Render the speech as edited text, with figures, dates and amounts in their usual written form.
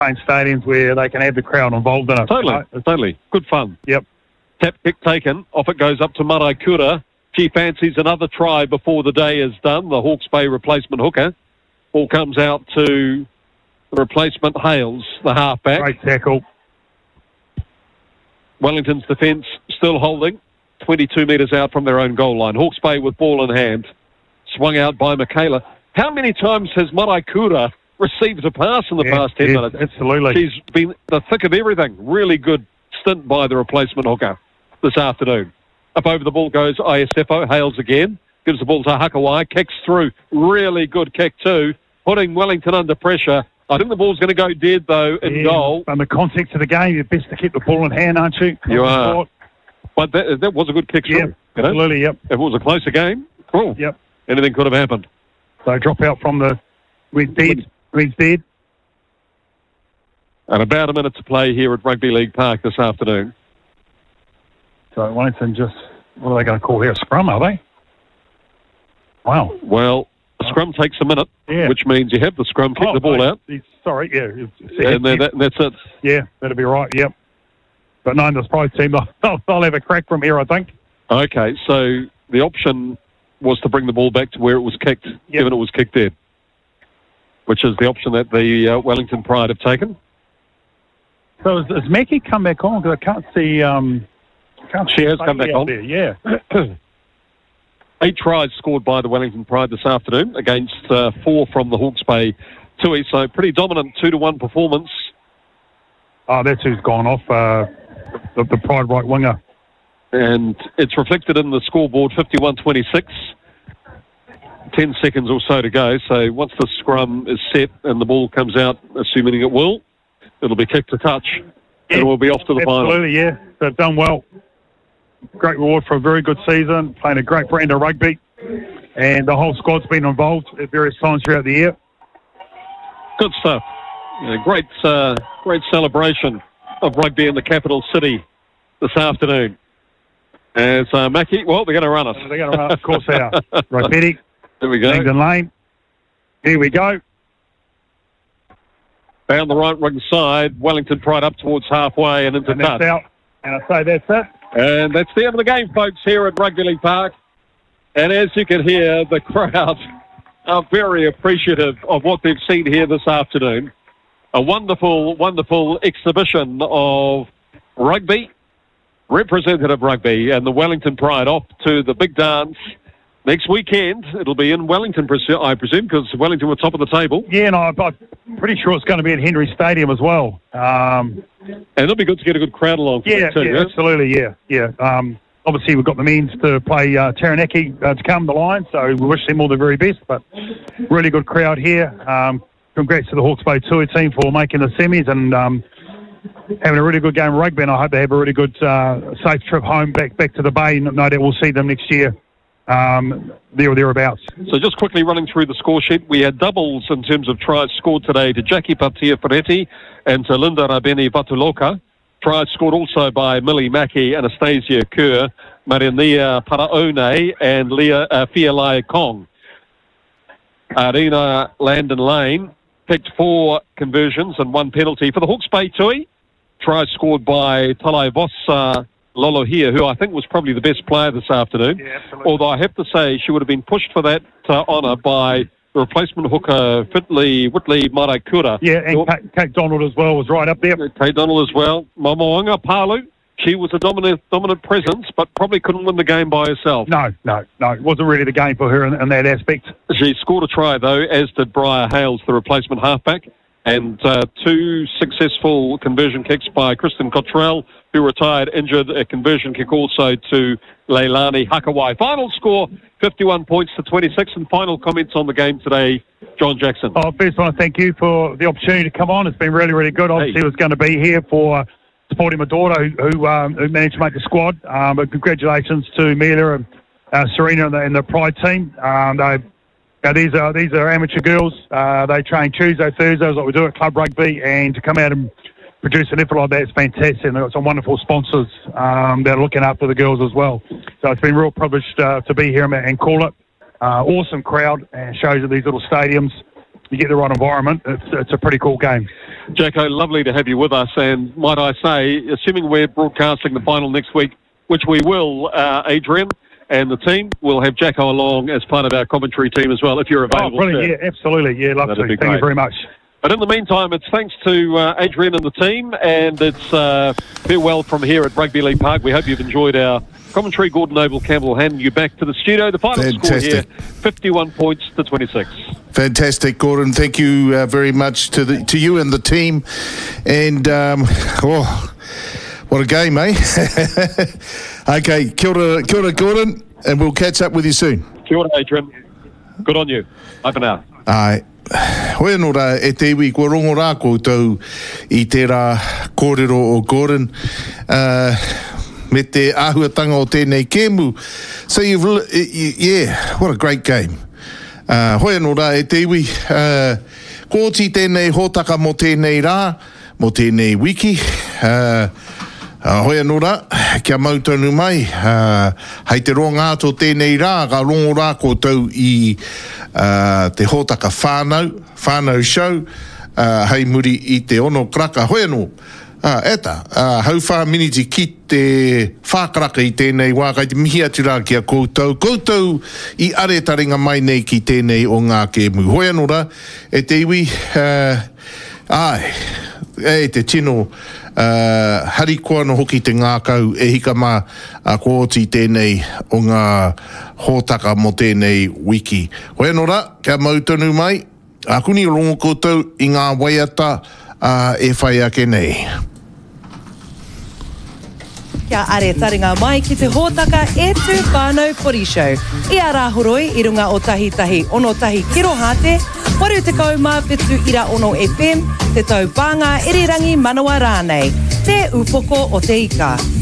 playing stadiums where they can have the crowd involved in it. Totally, totally. Good fun. Yep. Tap kick taken. Off it goes up to Maraikura. She fancies another try before the day is done. The Hawke's Bay replacement hooker. Ball comes out to the replacement Hales, the halfback. Great tackle. Wellington's defence still holding, 22 metres out from their own goal line. Hawke's Bay with ball in hand. Swung out by Michaela. How many times has Maraikura received a pass in the past 10 minutes? Absolutely. She's been the thick of everything. Really good stint by the replacement hooker this afternoon. Up over the ball goes Iosefo. Hales again. Gives the ball to Hakawai. Kicks through. Really good kick too. Putting Wellington under pressure. I think the ball's going to go dead, though, in goal. In the context of the game, you're best to keep the ball in hand, aren't you? You are. But that was a good kick. Yeah, absolutely, yep. If it was a closer game, yep. Anything could have happened. So drop out from the Green's dead. And about a minute to play here at Rugby League Park this afternoon. So Wellington just, what are they going to call here? A scrum, are they? Wow. Well, the scrum takes a minute, which means you have the scrum, kick the ball out. Sorry, And that's it. Yeah, that'll be right, yep. But no, the Sprite team, they'll have a crack from here, I think. Okay, so the option was to bring the ball back to where it was kicked, given it was kicked dead, which is the option that the Wellington Pride have taken. So has Mackie come back on? Because I can't see... she has come back on. There, yeah. 8 tries scored by the Wellington Pride this afternoon against 4 from the Hawke's Bay Tui. So pretty dominant 2-1 performance. Oh, that's who's gone off, the Pride right winger. And it's reflected in the scoreboard, 51-26. 10 seconds or so to go. So once the scrum is set and the ball comes out, assuming it will, it'll be kicked to touch. Yeah, and we'll be off to the final. Absolutely, yeah. They've done well. Great reward for a very good season, playing a great brand of rugby. And the whole squad's been involved at various times throughout the year. Good stuff. Great celebration of rugby in the capital city this afternoon. As Mackie, well, they're going to run us. They're going to run us, of course they are. Ropetti. There we go. Langdon Lane. Here we go. Down the right wing side, Wellington Pride up towards halfway and into touch. Out. And I say that's it. And that's the end of the game, folks, here at Rugby League Park. And as you can hear, the crowd are very appreciative of what they've seen here this afternoon. A wonderful, wonderful exhibition of rugby, representative rugby, and the Wellington Pride off to the big dance next weekend. It'll be in Wellington, I presume, because Wellington were top of the table. Yeah, no, I'm pretty sure it's going to be at Henry Stadium as well. And it'll be good to get a good crowd along. Absolutely, yeah. Obviously, we've got the means to play Taranaki to come the line, so we wish them all the very best. But really good crowd here. Congrats to the Hawke's Bay Tour team for making the semis and having a really good game of rugby. And I hope they have a really good, safe trip home back to the Bay. No doubt we'll see them next year. There or thereabouts. So just quickly running through the score sheet, we had doubles in terms of tries scored today to Jackie Patia Ferretti and to Linda Rabeni Vatuloka. Tries scored also by Millie Mackey, Anastasia Kerr, Marinia Paraone and Fialai Kong. Arena Landon Lane picked 4 conversions and 1 penalty. For the Hawke's Bay Tui, tries scored by Talaivosa Lolohia, who I think was probably the best player this afternoon. Yeah, absolutely. Although I have to say she would have been pushed for that honour by the replacement hooker, Whitley Maraikura. Yeah, and Kate Donald as well was right up there. Kate Donald as well. Momoanga Palu, she was a dominant presence, but probably couldn't win the game by herself. No. It wasn't really the game for her in that aspect. She scored a try, though, as did Briar Hales, the replacement halfback. And 2 successful conversion kicks by Kristen Cottrell, who retired injured. A conversion kick also to Leilani Hakawai. Final score, 51 points to 26. And final comments on the game today, John Jackson. First, I want to thank you for the opportunity to come on. It's been really, really good. Obviously, I was going to be here for supporting my daughter, who managed to make the squad. But congratulations to Amelia and Serena and the Pride team. These are amateur girls. They train Tuesday, Thursdays, like we do at Club Rugby, and to come out and produce an effort like that is fantastic. And they've got some wonderful sponsors that are looking after the girls as well. So it's been a real privilege to be here and call it. Awesome crowd, and shows at these little stadiums. you get the right environment, it's a pretty cool game. Jacko, lovely to have you with us, and might I say, assuming we're broadcasting the final next week, which we will, Adrian and the team will have Jacko along as part of our commentary team as well, if you're available. Oh, brilliant, yeah, absolutely, yeah, love to. Thank you very much. But in the meantime, it's thanks to Adrian and the team, and it's farewell from here at Rugby League Park. We hope you've enjoyed our commentary. Gordon Noble, Campbell handing you back to the studio. The final score here, 51 points to 26. Fantastic, Gordon. Thank you very much to you and the team. And, what a game, eh? Okay, kia ora, Gordon, and we'll catch up with you soon. Kia ora, Adrian. Good on you. Bye for now. Aye. Hoi anō rā, e te iwi, kua rongo rā koutou I te rā kōrero o Gordon. Me te āhuatanga o tēnei kēmu. So yeah, what a great game. Hoi anō rā, e te iwi, kōti tēnei hōtaka mo tēnei rā, mo tēnei wiki. Hoi anō rā, kia mautonu mai, hei te ronga ato tēnei rā, ka rongo rā koutou I te hōtaka whānau show, hei muri I te ono kraka. Hoi anō, eta, hau whā miniti ki te whākaraka I tēnei wā, kai te mihi atu rā kia koutou. Koutou I are taringa mai nei ki tēnei o ngā kēmu. Hoi anō rā, e te iwi, e te tino, harikoa no hoki te ngākau e hika mā kōti tēnei o ngā hōtaka mo tēnei wiki. Hoi anō rā, kia mautonu mai, kuni rongo koutou I ngā waiata e whai ake nei. Kia are taringa mai ki te hōtaka e tū whānau Footy Show. Ia rāhoroi I runga o tahi ono tahi kirohate, waru te kaumā whetū ira ono FM, te tau pānga irirangi manawa rānei. Te upoko o te ika.